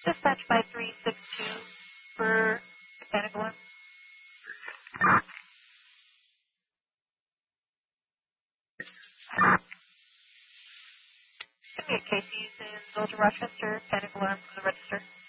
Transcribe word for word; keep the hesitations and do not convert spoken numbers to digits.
Dispatch by three six two for mechanical alarm. Give me a Casey's in Dolger, Rochester, mechanical alarm from the register.